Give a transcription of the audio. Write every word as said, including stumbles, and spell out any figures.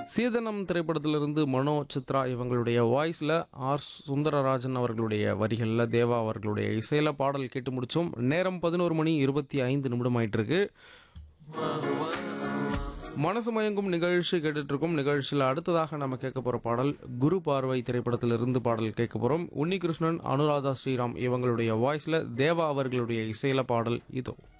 சீதனம் திரைப்படத்திலிருந்து மனோ சித்ரா இவங்களுடைய வாய்ஸில் ஆர் சுந்தரராஜன் அவர்களுடைய வரிகளில் தேவா அவர்களுடைய இசையில் பாடல் கேட்டு முடித்தோம். நேரம் பதினோரு மணி இருபத்தி ஐந்து நிமிடம் ஆயிட்டிருக்கு. மனசு மயங்கும் நிகழ்ச்சி கேட்டுட்ருக்கோம். நிகழ்ச்சியில் அடுத்ததாக நம்ம கேட்க போகிற பாடல் குரு பார்வை திரைப்படத்திலிருந்து பாடல் கேட்க போகிறோம். உன்னிகிருஷ்ணன், அனுராதா ஸ்ரீராம் இவங்களுடைய வாய்ஸில் தேவா அவர்களுடைய இசையில் பாடல் இதோ.